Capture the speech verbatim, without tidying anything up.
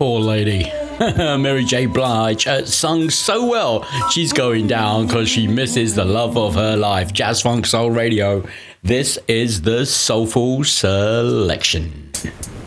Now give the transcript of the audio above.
Poor lady. Mary J. Blige uh, sung so well. She's going down because she misses the love of her life. Jazz Funk Soul Radio. This is the Soulful Selection.